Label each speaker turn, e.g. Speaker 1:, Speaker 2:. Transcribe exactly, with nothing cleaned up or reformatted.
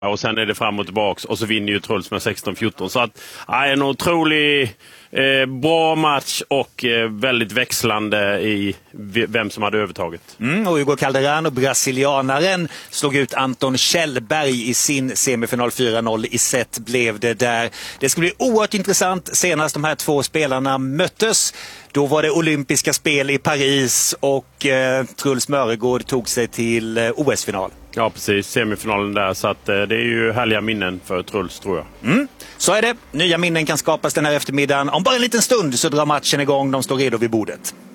Speaker 1: Och sen är det fram och tillbaks och så vinner ju Truls med sexton fjorton. Så att, ja, en otrolig eh, bra match och eh, väldigt växlande i vem som hade övertaget.
Speaker 2: Mm, och Hugo Calderano, brasilianaren, slog ut Anton Kjellberg i sin semifinal. Fyra noll i set blev det där. Det ska bli oerhört intressant senast de här två spelarna möttes. Då var det olympiska spel i Paris och eh, Truls Mörgård tog sig till eh, O S-final.
Speaker 1: Ja, precis. Semifinalen där. Så att, eh, det är ju härliga minnen för Truls, tror jag.
Speaker 2: Mm. Så är det. Nya minnen kan skapas den här eftermiddagen. Om bara en liten stund så drar matchen igång. De står redo vid bordet.